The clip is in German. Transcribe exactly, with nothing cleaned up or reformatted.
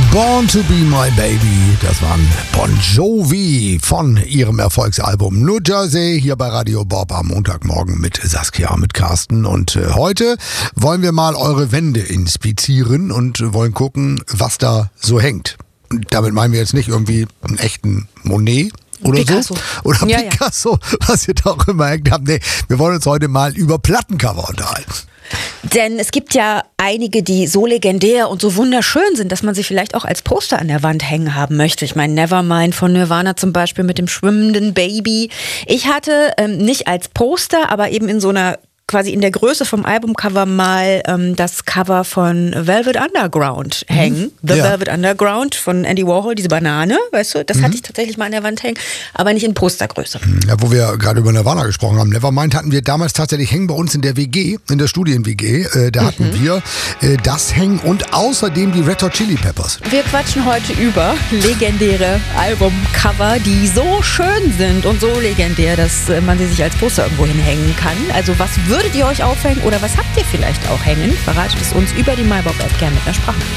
Born to be my baby, das waren Bon Jovi von ihrem Erfolgsalbum New Jersey hier bei Radio Bob am Montagmorgen mit Saskia, mit Carsten. Und äh, heute wollen wir mal eure Wände inspizieren und wollen gucken, was da so hängt. Und damit meinen wir jetzt nicht irgendwie einen echten Monet oder Picasso. so. Oder ja, Picasso, ja. Was ihr da auch immer hängt habt. Nee, wir wollen uns heute mal über Plattencover unterhalten. Denn es gibt ja einige, die so legendär und so wunderschön sind, dass man sie vielleicht auch als Poster an der Wand hängen haben möchte. Ich meine, Nevermind von Nirvana zum Beispiel mit dem schwimmenden Baby. Ich hatte ähm, nicht als Poster, aber eben in so einer quasi in der Größe vom Albumcover mal ähm, das Cover von Velvet Underground hängen. Mhm. The Ja. Velvet Underground von Andy Warhol, diese Banane, weißt du, das Mhm. hatte ich tatsächlich mal an der Wand hängen, aber nicht in Postergröße. Ja, wo wir gerade über Nirvana gesprochen haben. Nevermind hatten wir damals tatsächlich hängen bei uns in der W G, in der Studien-W G. Äh, da hatten Mhm. wir äh, das hängen und außerdem die Red Hot Chili Peppers. Wir quatschen heute über legendäre Albumcover, die so schön sind und so legendär, dass äh, man sie sich als Poster irgendwo hinhängen kann. Also was würdet ihr euch aufhängen oder was habt ihr vielleicht auch hängen? Verratet es uns über die MyBob-App gerne mit einer Sprache.